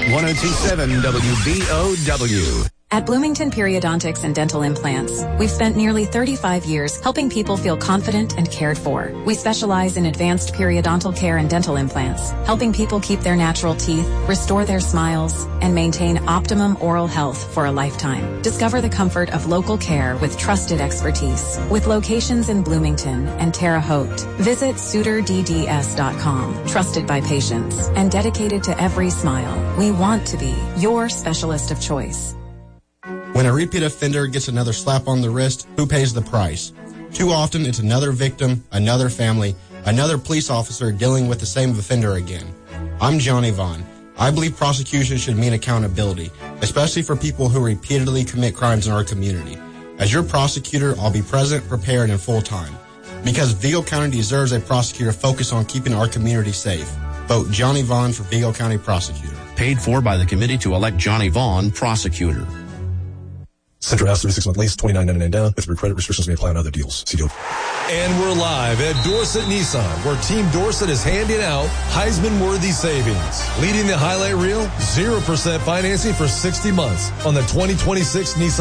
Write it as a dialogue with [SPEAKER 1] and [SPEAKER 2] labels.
[SPEAKER 1] 1027 WBOW.
[SPEAKER 2] At Bloomington Periodontics and Dental Implants, we've spent nearly 35 years helping people feel confident and cared for. We specialize in advanced periodontal care and dental implants, helping people keep their natural teeth, restore their smiles, and maintain optimum oral health for a lifetime. Discover the comfort of local care with trusted expertise. With locations in Bloomington and Terre Haute, visit SuitorDDS.com. Trusted by patients and dedicated to every smile, we want to be your specialist of choice.
[SPEAKER 3] When a repeat offender gets another slap on the wrist, who pays the price? Too often, it's another victim, another family, another police officer dealing with the same offender again. I'm Johnny Vaughn. I believe prosecution should mean accountability, especially for people who repeatedly commit crimes in our community. As your prosecutor, I'll be present, prepared, and full-time. Because Vigo County deserves a prosecutor focused on keeping our community safe. Vote Johnny Vaughn for Vigo County Prosecutor.
[SPEAKER 4] Paid for by the committee to elect Johnny Vaughn Prosecutor.
[SPEAKER 5] Central House 36-month lease, $29.99 down. With credit restrictions may apply on other deals. See deal.
[SPEAKER 6] And we're live at Dorset Nissan, where Team Dorset is handing out Heisman-worthy savings. Leading the highlight reel, 0% financing for 60 months on the 2026 Nissan